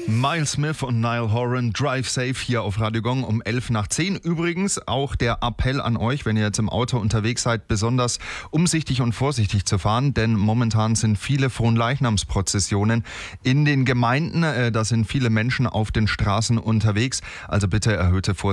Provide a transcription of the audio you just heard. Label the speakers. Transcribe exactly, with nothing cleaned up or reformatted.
Speaker 1: Miles Smith und Niall Horan, Drive Safe hier auf Radio Gong um elf nach zehn. Übrigens auch der Appell an euch, wenn ihr jetzt im Auto unterwegs seid, besonders umsichtig und vorsichtig zu fahren, denn momentan sind viele Fronleichnamsprozessionen in den Gemeinden. Da sind viele Menschen auf den Straßen unterwegs, also bitte erhöhte Vorsicht.